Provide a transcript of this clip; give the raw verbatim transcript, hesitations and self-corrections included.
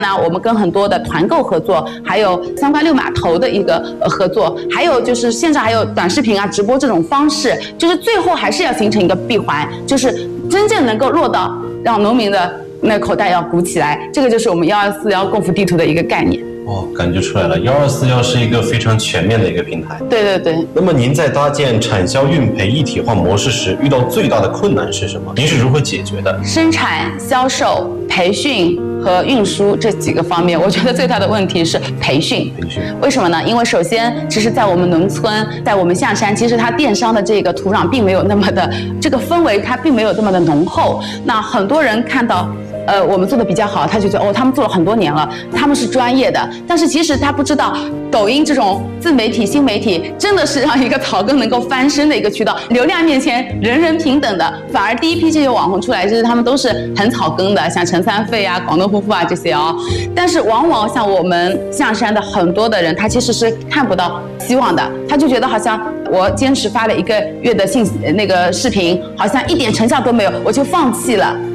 那我们跟很多的团购合作，还有三瓜六码头的一个合作，还有就是线上还有短视频啊、直播这种方式，就是最后还是要形成一个闭环，就是真正能够落到让农民的那口袋要鼓起来，这个就是我们幺二四幺共扶地图的一个概念。 哦，感觉出来了，幺二四幺是一个非常全面的一个平台。 对对对。 那么您在搭建产销运培一体化模式时，遇到最大的困难是什么？您是如何解决的？ 生产、销售、培训和运输这几个方面，我觉得最大的问题是培训。 培训。 为什么呢？因为首先，其实在我们农村，在我们象山，其实它电商的这个土壤并没有那么的，这个氛围它并没有这么的浓厚。那很多人看到。呃，我们做的比较好，他就觉得哦，他们做了很多年了，他们是专业的。但是其实他不知道，抖音这种自媒体、新媒体真的是让一个草根能够翻身的一个渠道。流量面前人人平等的，反而第一批这些网红出来，就是他们都是很草根的，像陈三费啊、广东夫妇啊这些哦。但是往往像我们象山的很多的人，他其实是看不到希望的，他就觉得好像我坚持发了一个月的信息那个视频，好像一点成效都没有，我就放弃了。